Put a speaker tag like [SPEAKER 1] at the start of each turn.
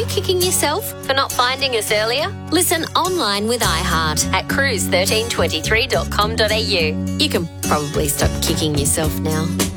[SPEAKER 1] kicking yourself for not finding us earlier? Listen online with iHeart at cruise1323.com.au. You can probably stop kicking yourself now.